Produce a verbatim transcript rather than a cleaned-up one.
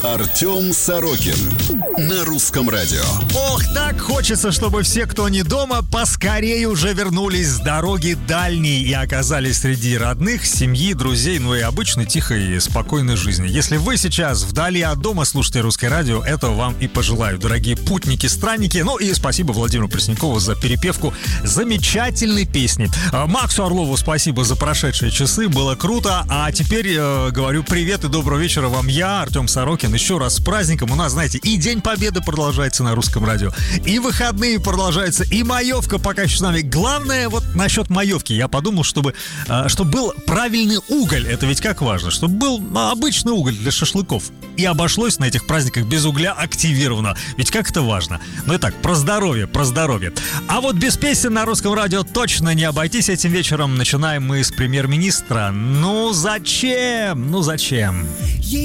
Артем Сорокин на Русском радио. Ох, так хочется, чтобы все, кто не дома, поскорее уже вернулись с дороги дальней и оказались среди родных, семьи, друзей, ну и обычной тихой и спокойной жизни. Если вы сейчас вдали от дома слушаете Русское радио, этого вам и пожелаю, дорогие путники, странники. Ну и спасибо Владимиру Преснякову за перепевку замечательной песни. Максу Орлову спасибо за прошедшие часы, было круто. А теперь э, говорю привет и доброго вечера вам я, Артем Сорокин. Еще раз с праздником. У нас, знаете, и День Победы продолжается на Русском радио, и выходные продолжаются, и маевка пока еще с нами. Главное, вот насчет маевки, я подумал, чтобы, э, чтобы был правильный уголь. Это ведь как важно, чтобы был обычный уголь для шашлыков. И обошлось на этих праздниках без угля активировано. Ведь как это важно. Ну и так, про здоровье, про здоровье. А вот без песен на Русском радио точно не обойтись этим вечером. Начинаем мы с премьер-министра. Ну зачем? Ну зачем?